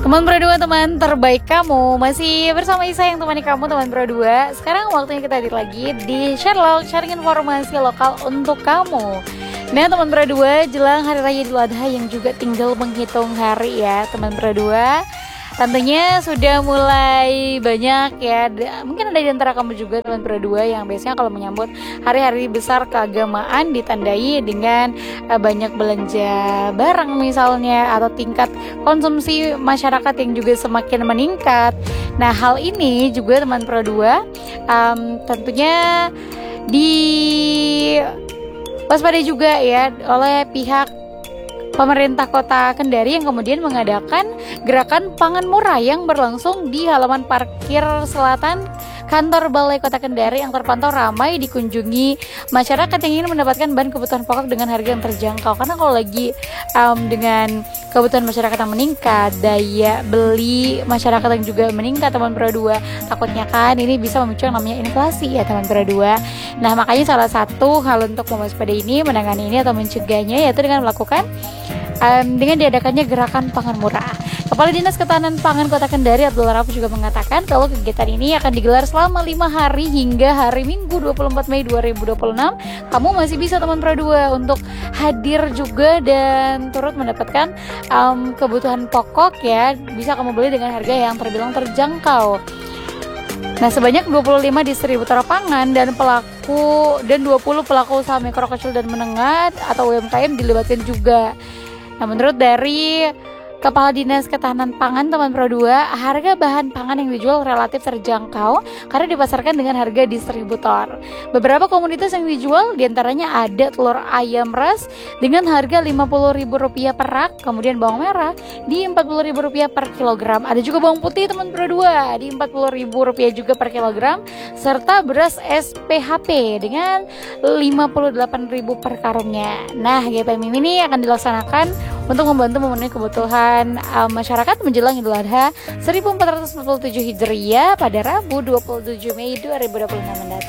Teman Pro 2, teman terbaik kamu. Masih bersama Isa yang temani kamu, teman Pro 2. Sekarang waktunya kita hadir lagi di Sherlock, sharing informasi lokal untuk kamu. Nah teman Pro 2, jelang Hari Raya Idul Adha yang juga tinggal menghitung hari ya teman Pro 2. Tentunya sudah mulai banyak ya, mungkin ada di antara kamu juga teman Pro 2 yang biasanya kalau menyambut hari-hari besar keagamaan ditandai dengan banyak belanja barang misalnya, atau tingkat konsumsi masyarakat yang juga semakin meningkat. Nah hal ini juga teman Pro 2 tentunya diwaspadai juga ya oleh pihak pemerintah Kota Kendari yang kemudian mengadakan gerakan pangan murah yang berlangsung di halaman parkir selatan kantor Balai Kota Kendari yang terpantau ramai dikunjungi masyarakat yang ingin mendapatkan bahan kebutuhan pokok dengan harga yang terjangkau. Karena kalau lagi dengan kebutuhan masyarakat yang meningkat, daya beli masyarakat yang juga meningkat teman Pro 2, takutnya kan ini bisa memicu yang namanya inflasi ya teman Pro 2. Nah makanya salah satu hal untuk mewaspadai ini, menangani ini atau mencegahnya yaitu dengan melakukan dengan diadakannya gerakan pangan murah. Kepala Dinas Ketahanan Pangan Kota Kendari Abdul Rauf juga mengatakan kalau kegiatan ini akan digelar selama 5 hari hingga hari Minggu 24 Mei 2026. Kamu masih bisa teman Pro 2 untuk hadir juga dan turut mendapatkan kebutuhan pokok ya. Bisa kamu beli dengan harga yang terbilang terjangkau. Nah, sebanyak 25 distributor pangan dan 20 pelaku usaha mikro, kecil dan menengah atau UMKM dilibatkan juga. Nah, menurut dari Kepala Dinas Ketahanan Pangan teman Pro 2, harga bahan pangan yang dijual relatif terjangkau karena dipasarkan dengan harga distributor. Beberapa komoditas yang dijual diantaranya ada telur ayam ras dengan harga Rp50.000 per rak, kemudian bawang merah di Rp40.000 per kilogram. Ada juga bawang putih teman Pro 2 di Rp40.000 juga per kilogram, serta beras SPHP dengan Rp58.000 per karungnya. Nah, GPMIM ini akan dilaksanakan untuk membantu memenuhi kebutuhan masyarakat menjelang Idul Adha 1447 Hijriah pada Rabu 27 Mei 2026 mendatang.